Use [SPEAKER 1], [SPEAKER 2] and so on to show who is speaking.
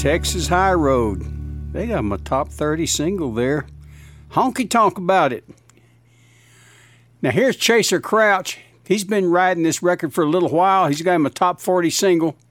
[SPEAKER 1] Texas High Road. They got him a top 30 single there. Honky Tonk About It. Now here's Chaser Crouch. He's been riding this record for a little while. He's got him a top 40 single.